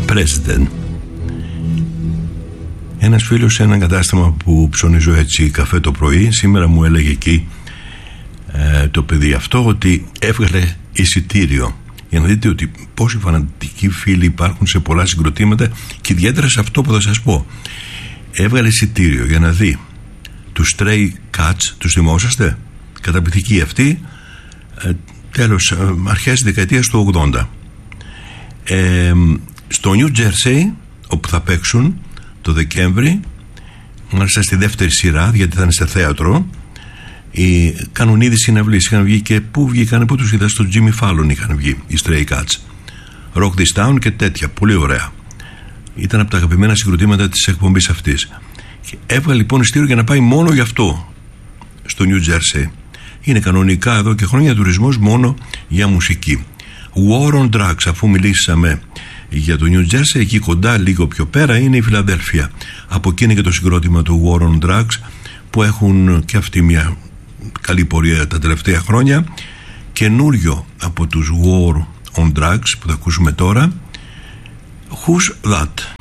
President. Ένας φίλος σε ένα κατάστημα που ψωνίζω έτσι καφέ το πρωί, σήμερα μου έλεγε εκεί το παιδί αυτό ότι έβγαλε εισιτήριο, για να δείτε ότι πόσοι φανατικοί φίλοι υπάρχουν σε πολλά συγκροτήματα και ιδιαίτερα σε αυτό που θα σας πω. Έβγαλε εισιτήριο για να δει τους Stray Cats. Τους θυμόσαστε? Καταπληκτικοί αυτοί, τέλος, αρχές δεκαετίας του 80. Στο New Jersey, όπου θα παίξουν το Δεκέμβρη, μάλιστα στη δεύτερη σειρά, γιατί θα είναι σε θέατρο, κάνουν ήδη συναυλίες. Είχαν βγει και πού βγήκαν, πού τους είδα? Στο Jimmy Fallon είχαν βγει οι Stray Cats, Rock This Town και τέτοια, πολύ ωραία. Ήταν από τα αγαπημένα συγκροτήματα της εκπομπής αυτής. Και έβγαλε λοιπόν εισιτήριο για να πάει μόνο γι' αυτό στο New Jersey. Είναι κανονικά εδώ και χρόνια τουρισμός μόνο για μουσική. War on Drugs, αφού μιλήσαμε για το New Jersey, εκεί κοντά λίγο πιο πέρα είναι η Φιλαδέλφια. Από εκεί είναι και το συγκρότημα του War on Drugs, που έχουν και αυτή μια καλή πορεία τα τελευταία χρόνια. Καινούριο από τους War on Drugs που θα ακούσουμε τώρα, Who's That?